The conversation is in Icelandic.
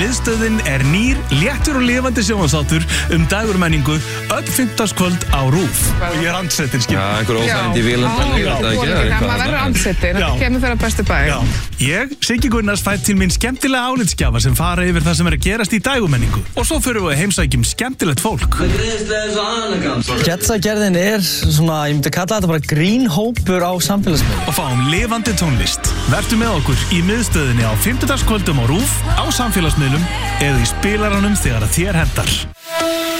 Miðstöðin nýr, léttur og lifandi sjónvarpsþáttur dægurmenningu öll fimmtudagskvöld á RÚV. Ég andsettin, skil. Já, einhver óþægindi í vélarnar. Það maður verður andsettin, þetta kemur þeirra bestu bæ. Ég, Siggi Gunnars, fætt til mín skemmtilega álitsgjafa sem fara yfir það sem að gerast í dægurmenningu. Og svo förum við að heimsækjum skemmtilegt fólk. Getsagerðin svona, ég myndi kalla þetta bara grínhópur á samfélagsmiðlum. Og fáum lifandi tónlist. Vertu með okkur í Miðstöðinni á fimmtudagskvöldum á RÚV, á samfélagsmiðlum eða í spilaranum þegar þér hentar.